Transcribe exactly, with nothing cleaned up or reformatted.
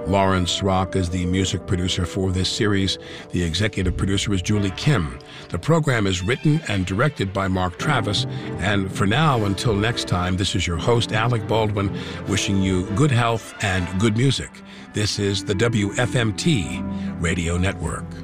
Lawrence Rock is the music producer for this series. The executive producer is Julie Kim. The program is written and directed by Mark Travis. And for now, until next time, this is your host, Alec Baldwin, wishing you good health and good music. This is the W F M T Radio Network.